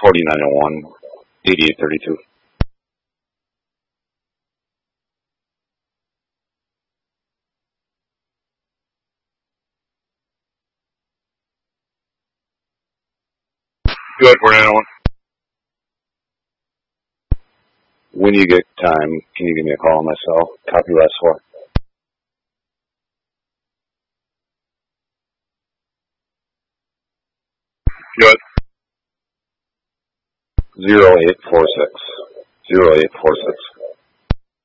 4901, 8832. Good, 4901. When you get time, can you give me a call on my cell? Copy last 4. Good. 0846. 0846.